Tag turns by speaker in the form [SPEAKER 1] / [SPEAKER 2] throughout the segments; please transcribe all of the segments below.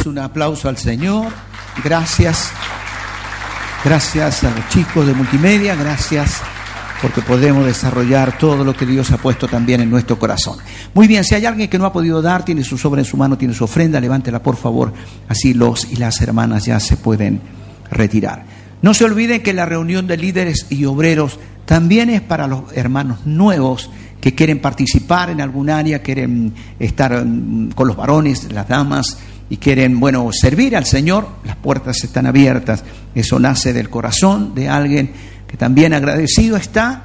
[SPEAKER 1] un aplauso al Señor. Gracias. Gracias a los chicos de multimedia. Gracias porque podemos desarrollar todo lo que Dios ha puesto también en nuestro corazón. Muy bien, si hay alguien que no ha podido dar, tiene su sobre en su mano, tiene su ofrenda, levántela por favor. Así los y las hermanas ya se pueden retirar. No se olviden que la reunión de líderes y obreros también es para los hermanos nuevos que quieren participar en algún área, quieren estar con los varones, las damas, y quieren, servir al Señor. Las puertas están abiertas. Eso nace del corazón de alguien que también agradecido está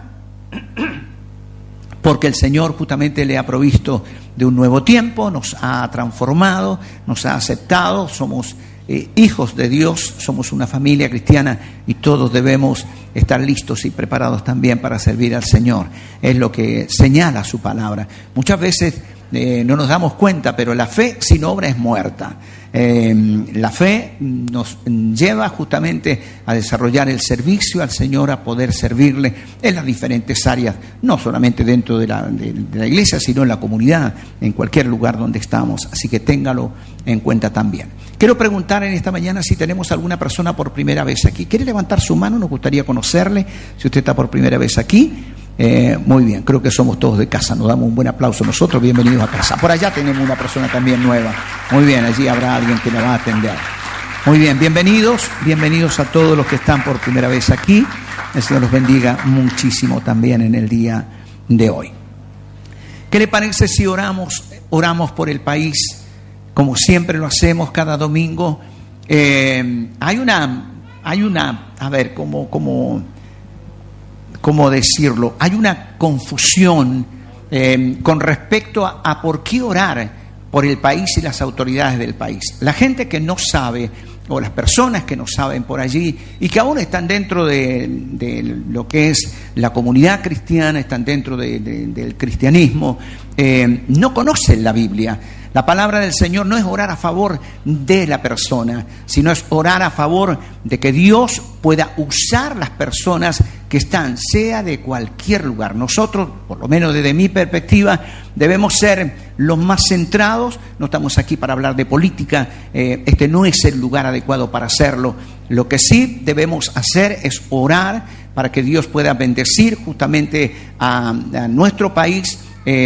[SPEAKER 1] porque el Señor justamente le ha provisto de un nuevo tiempo, nos ha transformado, nos ha aceptado, somos hijos de Dios, somos una familia cristiana y todos debemos estar listos y preparados también para servir al Señor. Es lo que señala su palabra. Muchas veces no nos damos cuenta, pero la fe sin obra es muerta. La fe nos lleva justamente a desarrollar el servicio al Señor, a poder servirle en las diferentes áreas, no solamente dentro de la iglesia, sino en la comunidad, en cualquier lugar donde estamos. Así que téngalo en cuenta también. Quiero preguntar en esta mañana si tenemos alguna persona por primera vez aquí. ¿Quiere levantar su mano? Nos gustaría conocerle. Si usted está por primera vez aquí, muy bien, creo que somos todos de casa. Nos damos un buen aplauso nosotros. Bienvenidos a casa. Por allá tenemos una persona también nueva. Muy bien, allí habrá alguien que nos va a atender. Muy bien, bienvenidos a todos los que están por primera vez aquí. El Señor los bendiga muchísimo también en el día de hoy. ¿Qué le parece si oramos por el país? Como siempre lo hacemos cada domingo. Hay una, a ver, ¿cómo decirlo? Hay una confusión con respecto a por qué orar por el país y las autoridades del país. La gente que no sabe, o las personas que no saben por allí y que aún están dentro de lo que es la comunidad cristiana, están dentro del cristianismo, no conocen la Biblia. La palabra del Señor no es orar a favor de la persona, sino es orar a favor de que Dios pueda usar las personas que están, sea de cualquier lugar. Nosotros, por lo menos desde mi perspectiva, debemos ser los más centrados. No estamos aquí para hablar de política, este no es el lugar adecuado para hacerlo. Lo que sí debemos hacer es orar para que Dios pueda bendecir justamente a nuestro país,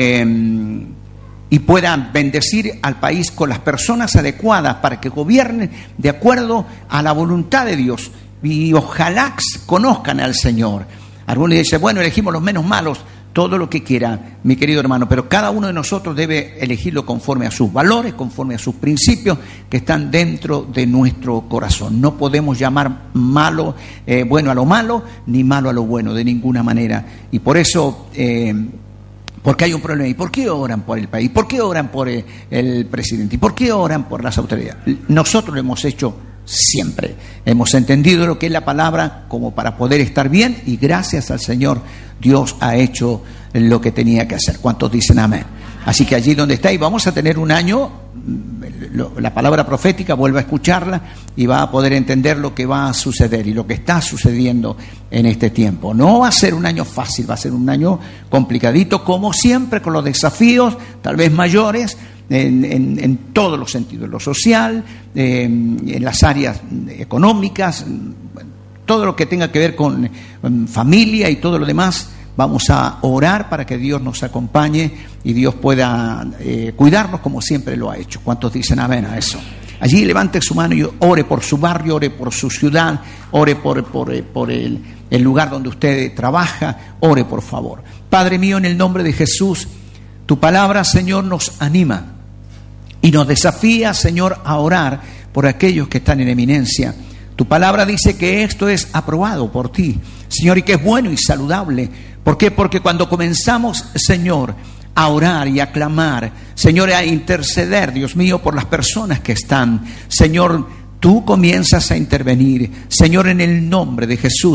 [SPEAKER 1] y puedan bendecir al país con las personas adecuadas para que gobiernen de acuerdo a la voluntad de Dios. Y ojalá conozcan al Señor. Algunos dicen, elegimos los menos malos, todo lo que quiera, mi querido hermano, pero cada uno de nosotros debe elegirlo conforme a sus valores, conforme a sus principios que están dentro de nuestro corazón. No podemos llamar malo, bueno a lo malo, ni malo a lo bueno, de ninguna manera. Y por eso... porque hay un problema. ¿Y por qué oran por el país? ¿Por qué oran por el presidente? ¿Y por qué oran por las autoridades? Nosotros lo hemos hecho siempre. Hemos entendido lo que es la palabra como para poder estar bien y gracias al Señor Dios ha hecho lo que tenía que hacer. ¿Cuántos dicen amén? Así que allí donde está, y vamos a tener un año, la palabra profética, vuelva a escucharla y va a poder entender lo que va a suceder y lo que está sucediendo en este tiempo. No va a ser un año fácil, va a ser un año complicadito, como siempre, con los desafíos tal vez mayores en todos los sentidos, en lo social, en las áreas económicas, todo lo que tenga que ver con familia y todo lo demás. Vamos a orar para que Dios nos acompañe y Dios pueda cuidarnos como siempre lo ha hecho. ¿Cuántos dicen amén a eso? Allí levante su mano y ore por su barrio, ore por su ciudad, ore por el lugar donde usted trabaja, ore por favor. Padre mío, en el nombre de Jesús, tu palabra, Señor, nos anima y nos desafía, Señor, a orar por aquellos que están en eminencia. Tu palabra dice que esto es aprobado por ti, Señor, y que es bueno y saludable. ¿Por qué? Porque cuando comenzamos, Señor, a orar y a clamar, Señor, a interceder, Dios mío, por las personas que están, Señor, tú comienzas a intervenir. Señor, en el nombre de Jesús,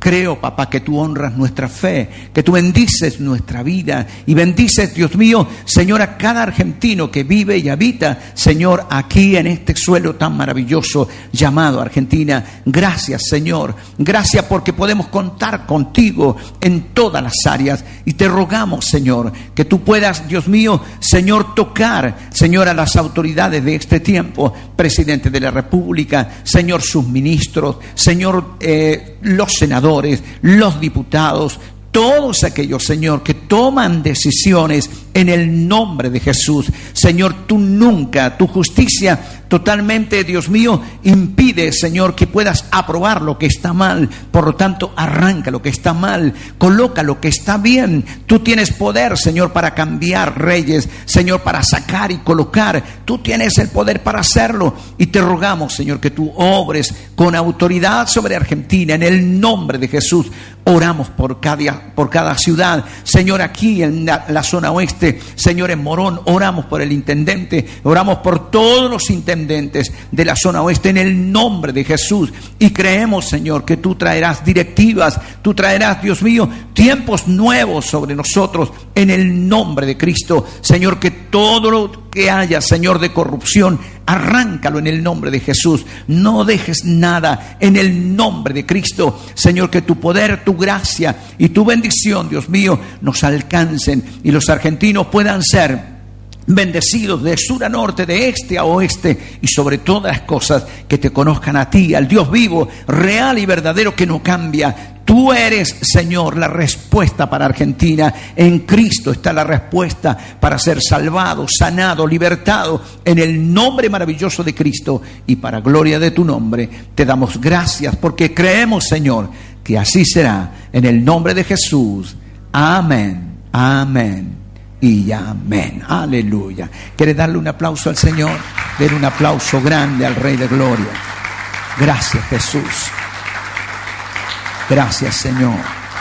[SPEAKER 1] Creo, papá, que tú honras nuestra fe, que tú bendices nuestra vida y bendices, Dios mío, Señor, a cada argentino que vive y habita, Señor, aquí en este suelo tan maravilloso llamado Argentina. Gracias, Señor. Gracias porque podemos contar contigo en todas las áreas. Y te rogamos, Señor, que tú puedas, Dios mío, Señor, tocar, Señor, a las autoridades de este tiempo, presidente de la República, Señor, sus ministros, Señor, los senadores, los diputados, todos aquellos, Señor, que toman decisiones en el nombre de Jesús. Señor, tú nunca, tu justicia totalmente, Dios mío, impide, Señor, que puedas aprobar lo que está mal. Por lo tanto, arranca lo que está mal, coloca lo que está bien. Tú tienes poder, Señor, para cambiar reyes, Señor, para sacar y colocar. Tú tienes el poder para hacerlo. Y te rogamos, Señor, que tú obres con autoridad sobre Argentina. En el nombre de Jesús, oramos por cada ciudad. Señor, aquí en la zona oeste, Señor, en Morón, oramos por el intendente, oramos por todos los intendentes de la zona oeste en el nombre de Jesús. Y creemos, Señor, que tú traerás directivas, tú traerás, Dios mío, tiempos nuevos sobre nosotros en el nombre de Cristo. Señor, que todo lo que haya, Señor, de corrupción, arráncalo en el nombre de Jesús. No dejes nada en el nombre de Cristo. Señor, que tu poder, tu gracia y tu bendición, Dios mío, nos alcancen y los argentinos puedan ser bendecidos de sur a norte, de este a oeste, y sobre todas las cosas que te conozcan a ti, al Dios vivo, real y verdadero, que no cambia. Tú eres, Señor, la respuesta para Argentina. En Cristo está la respuesta para ser salvado, sanado, libertado, en el nombre maravilloso de Cristo. Y para gloria de tu nombre te damos gracias, porque creemos, Señor, que así será, en el nombre de Jesús. Amén, amén y amén. Aleluya. ¿Quieres darle un aplauso al Señor? Den un aplauso grande al Rey de Gloria. Gracias, Jesús. Gracias, Señor.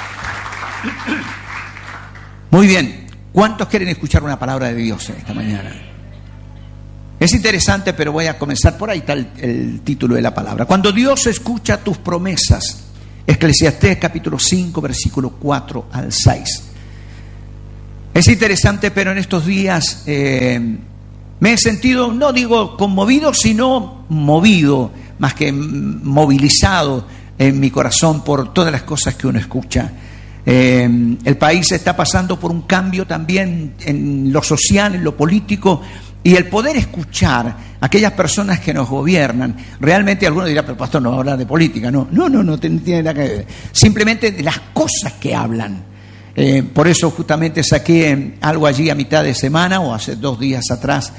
[SPEAKER 1] Muy bien. ¿Cuántos quieren escuchar una palabra de Dios en esta mañana? Es interesante, pero voy a comenzar por ahí. Está el título de la palabra. Cuando Dios escucha tus promesas. Eclesiastés capítulo 5, versículo 4 al 6. Es interesante, pero en estos días me he sentido, no digo conmovido, sino movido, más que movilizado en mi corazón por todas las cosas que uno escucha. El país está pasando por un cambio también en lo social, en lo político, y el poder escuchar a aquellas personas que nos gobiernan. Realmente algunos dirán, pero pastor, no va a hablar de política. No tiene nada que ver. Simplemente de las cosas que hablan. Por eso justamente saqué algo allí a mitad de semana o hace 2 días atrás,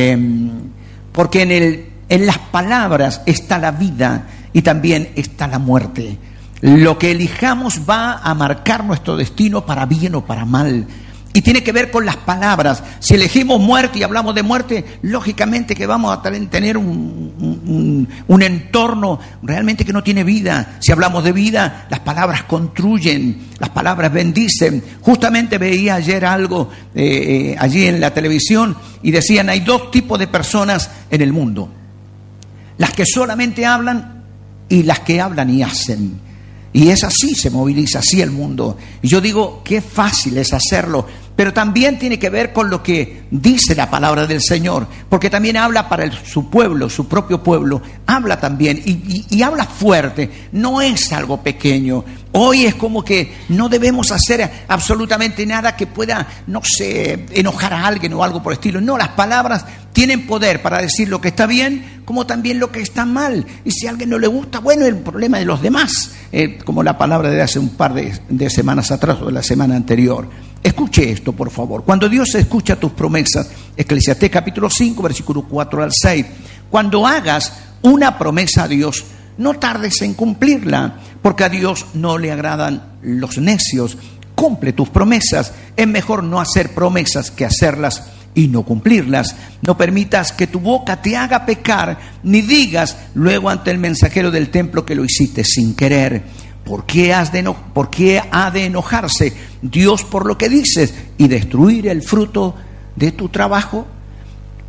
[SPEAKER 1] porque en las palabras está la vida y también está la muerte. Lo que elijamos va a marcar nuestro destino para bien o para mal. Y tiene que ver con las palabras. Si elegimos muerte y hablamos de muerte, lógicamente que vamos a tener un entorno realmente que no tiene vida. Si hablamos de vida, las palabras construyen, las palabras bendicen. Justamente veía ayer algo allí en la televisión y decían, hay 2 tipos de personas en el mundo. Las que solamente hablan y las que hablan y hacen. Y es así, se moviliza así el mundo. Y yo digo, qué fácil es hacerlo, pero también tiene que ver con lo que dice la palabra del Señor, porque también habla para su pueblo, su propio pueblo, habla también y habla fuerte, no es algo pequeño. Hoy es como que no debemos hacer absolutamente nada que pueda, no sé, enojar a alguien o algo por el estilo. No, las palabras tienen poder para decir lo que está bien, como también lo que está mal. Y si a alguien no le gusta, bueno, el problema de los demás, como la palabra de hace un par de semanas atrás o de la semana anterior. Escuche esto, por favor. Cuando Dios escucha tus promesas, Eclesiastés capítulo 5, versículo 4 al 6. Cuando hagas una promesa a Dios, no tardes en cumplirla, porque a Dios no le agradan los necios. Cumple tus promesas. Es mejor no hacer promesas que hacerlas y no cumplirlas. No permitas que tu boca te haga pecar, ni digas luego ante el mensajero del templo que lo hiciste sin querer. ¿Por qué ha de enojarse Dios por lo que dices y destruir el fruto de tu trabajo?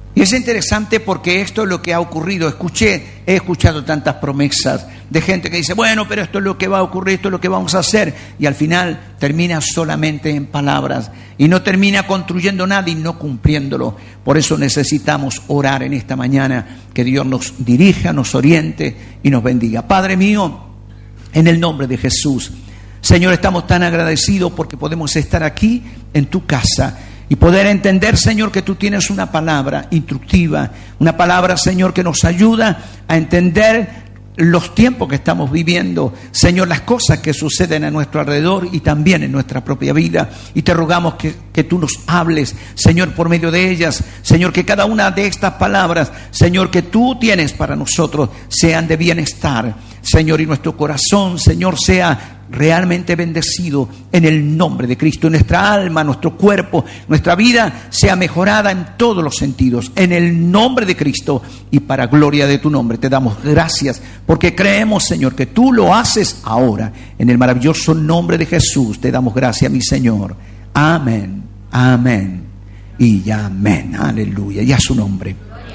[SPEAKER 1] Y es interesante porque esto es lo que ha ocurrido. He escuchado tantas promesas de gente que dice, bueno, pero esto es lo que va a ocurrir, esto es lo que vamos a hacer. Y al final termina solamente en palabras y no termina construyendo nada y no cumpliéndolo. Por eso necesitamos orar en esta mañana, que Dios nos dirija, nos oriente y nos bendiga. Padre mío, en el nombre de Jesús, Señor, estamos tan agradecidos porque podemos estar aquí en tu casa y poder entender, Señor, que tú tienes una palabra instructiva, una palabra, Señor, que nos ayuda a entender los tiempos que estamos viviendo, Señor, las cosas que suceden a nuestro alrededor y también en nuestra propia vida. Y te rogamos que tú nos hables, Señor, por medio de ellas, Señor, que cada una de estas palabras, Señor, que tú tienes para nosotros, sean de bienestar, Señor, y nuestro corazón, Señor, sea realmente bendecido en el nombre de Cristo. Nuestra alma, nuestro cuerpo, nuestra vida sea mejorada en todos los sentidos, en el nombre de Cristo y para gloria de tu nombre. Te damos gracias porque creemos, Señor, que tú lo haces ahora. En el maravilloso nombre de Jesús te damos gracias, mi Señor. Amén, amén y amén. Aleluya, y a su nombre.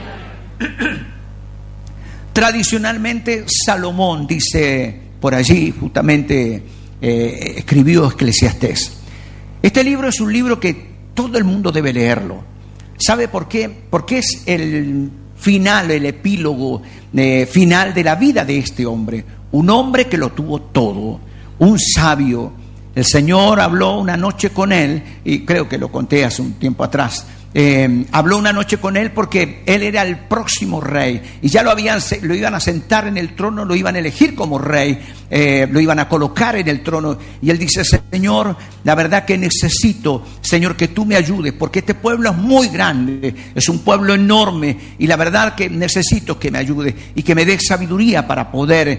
[SPEAKER 1] Tradicionalmente Salomón dice por allí, justamente escribió Eclesiastés. Este libro es un libro que todo el mundo debe leerlo. ¿Sabe por qué? Porque es el final, el epílogo final de la vida de este hombre. Un hombre que lo tuvo todo, un sabio. El Señor habló una noche con él, y creo que lo conté hace un tiempo atrás. Habló una noche con él porque él era el próximo rey y ya lo iban a sentar en el trono, lo iban a elegir como rey, lo iban a colocar en el trono, y él dice: Señor, la verdad que necesito, Señor, que tú me ayudes, porque este pueblo es muy grande, es un pueblo enorme, y la verdad que necesito que me ayude y que me dé sabiduría para poder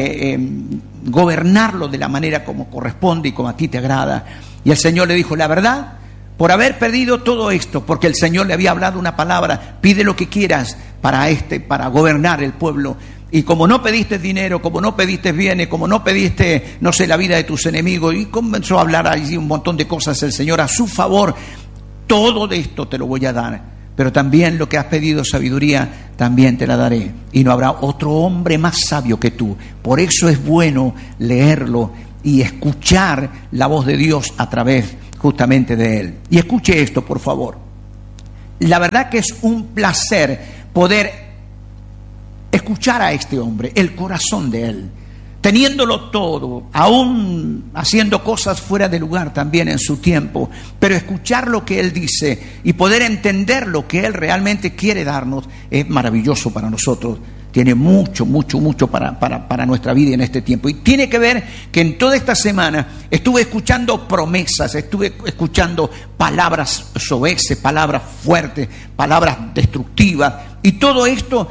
[SPEAKER 1] gobernarlo de la manera como corresponde y como a ti te agrada. Y el Señor le dijo: la verdad, por haber perdido todo esto, porque el Señor le había hablado una palabra, pide lo que quieras para gobernar el pueblo. Y como no pediste dinero, como no pediste bienes, como no pediste, no sé, la vida de tus enemigos, y comenzó a hablar allí un montón de cosas el Señor a su favor, todo de esto te lo voy a dar. Pero también lo que has pedido, sabiduría, también te la daré. Y no habrá otro hombre más sabio que tú. Por eso es bueno leerlo y escuchar la voz de Dios a través justamente de él. Y escuche esto, por favor. La verdad que es un placer poder escuchar a este hombre, el corazón de él, teniéndolo todo, aún haciendo cosas fuera de lugar también en su tiempo, pero escuchar lo que él dice y poder entender lo que él realmente quiere darnos es maravilloso para nosotros. Tiene mucho para nuestra vida en este tiempo. Y tiene que ver que en toda esta semana estuve escuchando promesas, estuve escuchando palabras soeces, palabras fuertes, palabras destructivas. Y todo esto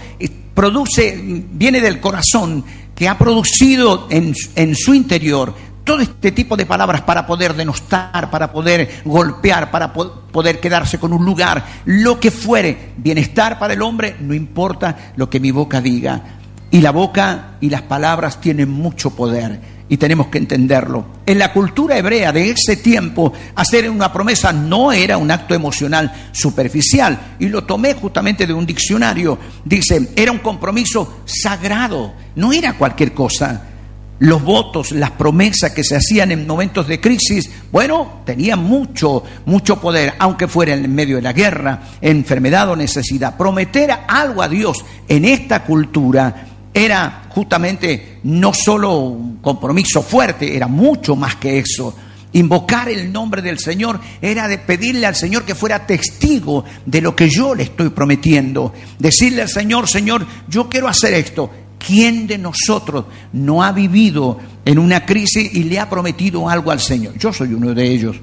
[SPEAKER 1] viene del corazón, que ha producido en su interior todo este tipo de palabras para poder denostar, para poder golpear, para poder quedarse con un lugar, lo que fuere. Bienestar para el hombre, no importa lo que mi boca diga. Y la boca y las palabras tienen mucho poder y tenemos que entenderlo. En la cultura hebrea de ese tiempo, hacer una promesa no era un acto emocional superficial, y lo tomé justamente de un diccionario. Dice, era un compromiso sagrado, no era cualquier cosa. Los votos, las promesas que se hacían en momentos de crisis, bueno, tenían mucho poder, aunque fuera en medio de la guerra, enfermedad o necesidad. Prometer algo a Dios en esta cultura era justamente no solo un compromiso fuerte, era mucho más que eso. Invocar el nombre del Señor era de pedirle al Señor que fuera testigo de lo que yo le estoy prometiendo. Decirle al Señor: Señor, yo quiero hacer esto. ¿Quién de nosotros no ha vivido en una crisis y le ha prometido algo al Señor? Yo soy uno de ellos.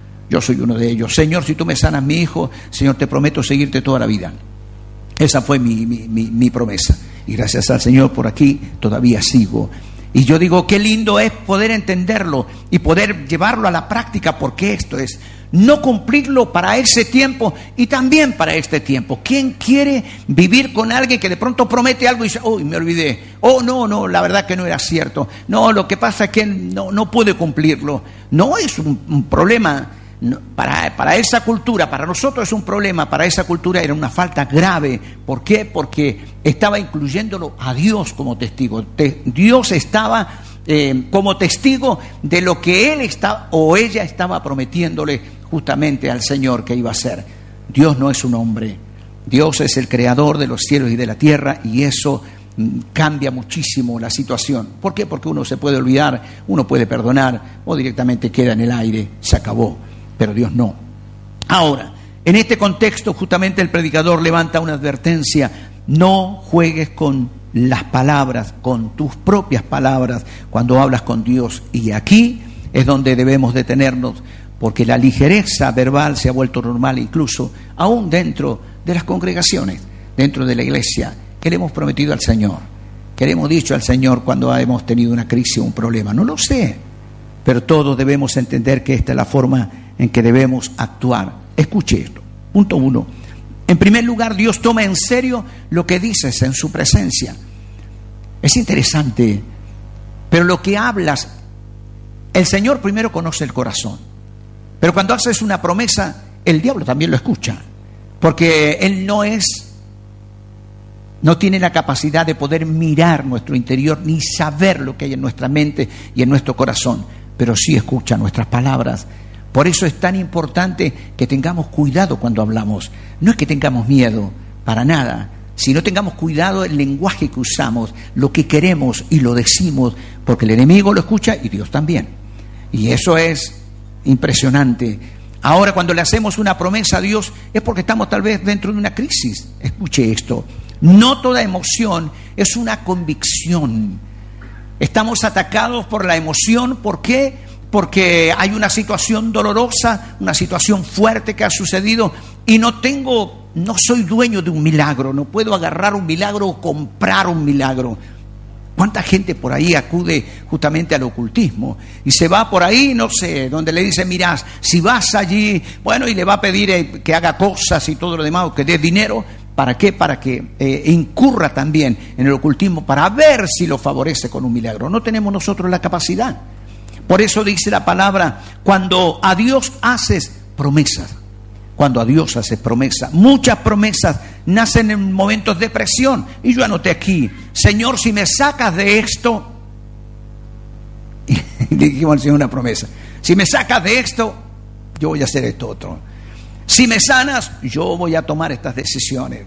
[SPEAKER 1] Señor, si tú me sanas mi hijo, Señor, te prometo seguirte toda la vida. Esa fue mi promesa. Y gracias al Señor por aquí todavía sigo. Y yo digo, qué lindo es poder entenderlo y poder llevarlo a la práctica, porque esto es no cumplirlo para ese tiempo y también para este tiempo. ¿Quién quiere vivir con alguien que de pronto promete algo y dice: oh, me olvidé, oh, no, la verdad que no era cierto, no, lo que pasa es que no puede cumplirlo? No es un problema para esa cultura, para nosotros es un problema, para esa cultura era una falta grave. ¿Por qué? Porque estaba incluyéndolo a Dios como testigo. Dios estaba como testigo de lo que él estaba o ella estaba prometiéndole justamente al Señor que iba a hacer. Dios no es un hombre, Dios es el creador de los cielos y de la tierra, y eso cambia muchísimo la situación. ¿Por qué? Porque uno se puede olvidar, uno puede perdonar o directamente queda en el aire, se acabó, pero Dios no. Ahora, en este contexto justamente el predicador levanta una advertencia: no juegues con las palabras, con tus propias palabras cuando hablas con Dios. Y aquí es donde debemos detenernos, porque la ligereza verbal se ha vuelto normal incluso aún dentro de las congregaciones, dentro de la iglesia. ¿Qué le hemos prometido al Señor? ¿Qué le hemos dicho al Señor cuando hemos tenido una crisis o un problema? No lo sé, pero todos debemos entender que esta es la forma en que debemos actuar. Escuche esto. Punto 1. En primer lugar, Dios toma en serio lo que dices en su presencia. Es interesante, pero lo que hablas, el Señor primero conoce el corazón. Pero cuando haces una promesa, el diablo también lo escucha, porque él no tiene la capacidad de poder mirar nuestro interior ni saber lo que hay en nuestra mente y en nuestro corazón, pero sí escucha nuestras palabras. Por eso es tan importante que tengamos cuidado cuando hablamos. No es que tengamos miedo, para nada, sino tengamos cuidado el lenguaje que usamos, lo que queremos y lo decimos, porque el enemigo lo escucha y Dios también. Y eso es impresionante. Ahora, cuando le hacemos una promesa a Dios, es porque estamos tal vez dentro de una crisis. Escuche esto: no toda emoción es una convicción. Estamos atacados por la emoción. ¿Por qué? Porque hay una situación dolorosa, una situación fuerte que ha sucedido y no soy dueño de un milagro, no puedo agarrar un milagro o comprar un milagro. ¿Cuánta gente por ahí acude justamente al ocultismo y se va por ahí, no sé, donde le dicen: mirá, si vas allí, bueno, y le va a pedir que haga cosas y todo lo demás, o que dé dinero? ¿Para qué? Para que incurra también en el ocultismo, para ver si lo favorece con un milagro. No tenemos nosotros la capacidad. Por eso dice la palabra: cuando a Dios haces promesas, cuando a Dios haces promesas, muchas promesas nacen en momentos de presión. Y yo anoté aquí: Señor, si me sacas de esto, y le dijimos al Señor una promesa: si me sacas de esto, yo voy a hacer esto otro. Si me sanas, yo voy a tomar estas decisiones.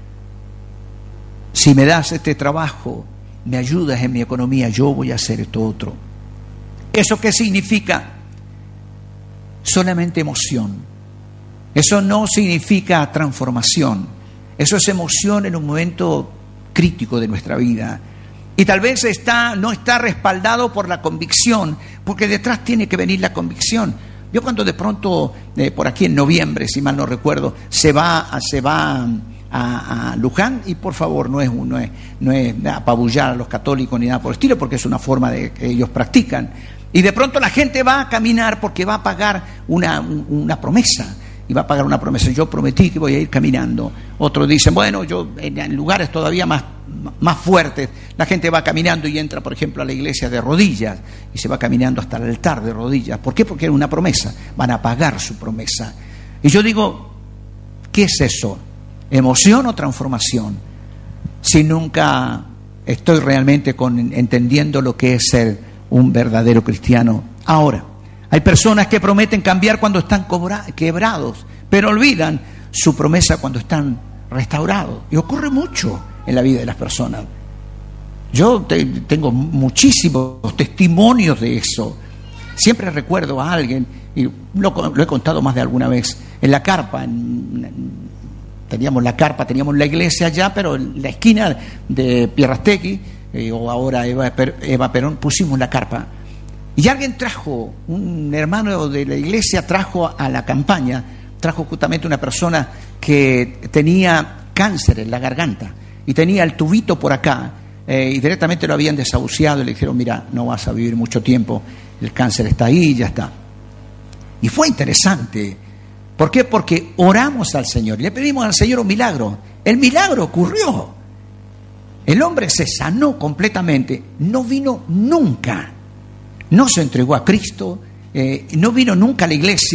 [SPEAKER 1] Si me das este trabajo, me ayudas en mi economía, yo voy a hacer esto otro. ¿Eso qué significa? Solamente emoción. Eso no significa transformación. Eso es emoción en un momento crítico de nuestra vida. Y tal vez no está respaldado por la convicción, porque detrás tiene que venir la convicción. Yo cuando de pronto, por aquí en noviembre, si mal no recuerdo, se va a Luján, y por favor no es apabullar a los católicos ni nada por el estilo, porque es una forma de que ellos practican. Y de pronto la gente va a caminar porque va a pagar una promesa. Y va a pagar una promesa: yo prometí que voy a ir caminando. Otros dicen: bueno, yo en lugares todavía más fuertes, la gente va caminando y entra, por ejemplo, a la iglesia de rodillas y se va caminando hasta el altar de rodillas. ¿Por qué? Porque era una promesa, van a pagar su promesa. Y yo digo: ¿qué es eso? ¿Emoción o transformación? Si nunca estoy realmente entendiendo lo que es ser un verdadero cristiano. Ahora, hay personas que prometen cambiar cuando están quebrados, pero olvidan su promesa cuando están restaurados. Y ocurre mucho en la vida de las personas. Yo tengo muchísimos testimonios de eso. Siempre recuerdo a alguien, y lo he contado más de alguna vez, en la carpa. Teníamos la iglesia allá, pero en la esquina de Pierrastegui, o ahora Eva Perón, pusimos la carpa. Y alguien un hermano de la iglesia trajo a la campaña, trajo justamente una persona que tenía cáncer en la garganta y tenía el tubito por acá, y directamente lo habían desahuciado y le dijeron: mira, no vas a vivir mucho tiempo, el cáncer está ahí y ya está. Y fue interesante. ¿Por qué? Porque oramos al Señor, le pedimos al Señor un milagro. El milagro ocurrió. El hombre se sanó completamente, no vino nunca. No se entregó a Cristo, no vino nunca a la iglesia,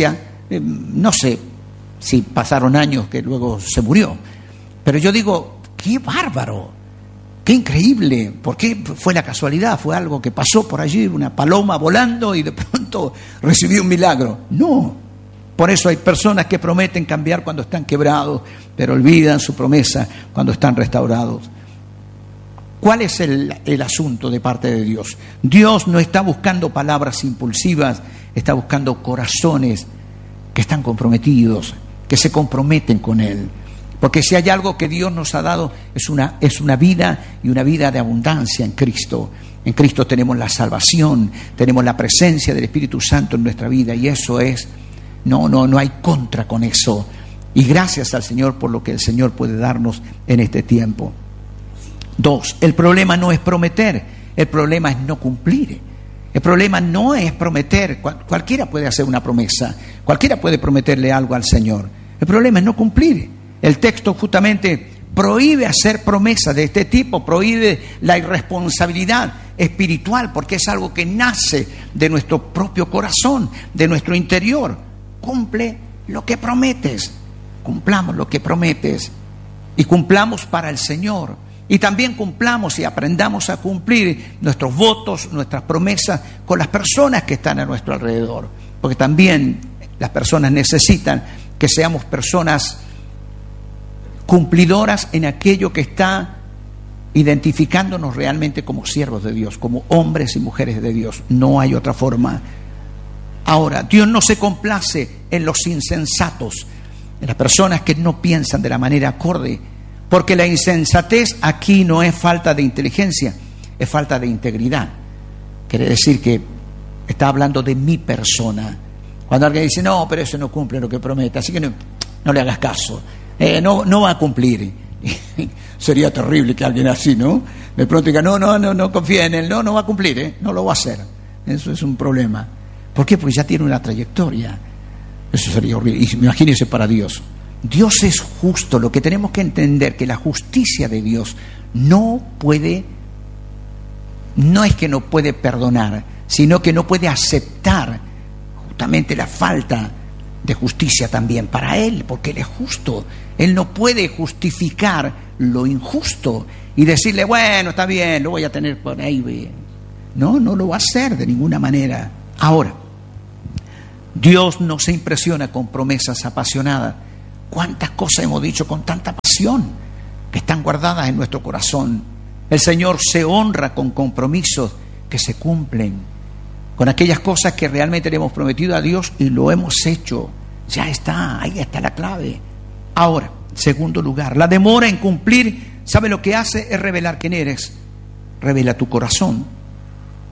[SPEAKER 1] No sé si pasaron años que luego se murió, pero yo digo, qué bárbaro, qué increíble. ¿Por qué fue la casualidad? ¿Fue algo que pasó por allí, una paloma volando y de pronto recibió un milagro? No. Por eso hay personas que prometen cambiar cuando están quebrados, pero olvidan su promesa cuando están restaurados. ¿Cuál es el asunto de parte de Dios? Dios no está buscando palabras impulsivas, está buscando corazones que están comprometidos, que se comprometen con Él. Porque si hay algo que Dios nos ha dado es una vida, y una vida de abundancia en Cristo. En Cristo tenemos la salvación, tenemos la presencia del Espíritu Santo en nuestra vida, y eso es, no hay contra con eso. Y gracias al Señor por lo que el Señor puede darnos en este tiempo. 2, el problema no es prometer, el problema es no cumplir. El problema no es prometer. Cualquiera puede hacer una promesa, cualquiera puede prometerle algo al Señor. El problema es no cumplir. El texto justamente prohíbe hacer promesas de este tipo, prohíbe la irresponsabilidad espiritual, porque es algo que nace de nuestro propio corazón, de nuestro interior. Cumple lo que prometes, cumplamos lo que prometes y cumplamos para el Señor. Y también cumplamos y aprendamos a cumplir nuestros votos, nuestras promesas con las personas que están a nuestro alrededor. Porque también las personas necesitan que seamos personas cumplidoras en aquello que está identificándonos realmente como siervos de Dios, como hombres y mujeres de Dios. No hay otra forma. Ahora, Dios no se complace en los insensatos, en las personas que no piensan de la manera acorde. Porque la insensatez aquí no es falta de inteligencia, es falta de integridad. Quiere decir que está hablando de mi persona. Cuando alguien dice, no, pero eso no cumple lo que promete, así que no le hagas caso, no va a cumplir. Sería terrible que alguien así, ¿no? De pronto diga, no confía en él, no va a cumplir, no lo va a hacer. Eso es un problema. ¿Por qué? Porque ya tiene una trayectoria. Eso sería horrible. Y imagínense para Dios. Dios es justo. Lo que tenemos que entender que la justicia de Dios no es que no puede perdonar, sino que no puede aceptar justamente la falta de justicia también para Él, porque Él es justo. Él no puede justificar lo injusto y decirle, bueno, está bien, lo voy a tener por ahí. No lo va a hacer de ninguna manera. Ahora, Dios no se impresiona con promesas apasionadas. ¿Cuántas cosas hemos dicho con tanta pasión que están guardadas en nuestro corazón? El Señor se honra con compromisos que se cumplen, con aquellas cosas que realmente le hemos prometido a Dios y lo hemos hecho. Ya está, ahí está la clave. Ahora, segundo lugar, la demora en cumplir, ¿sabe lo que hace? Es revelar quién eres. Revela tu corazón.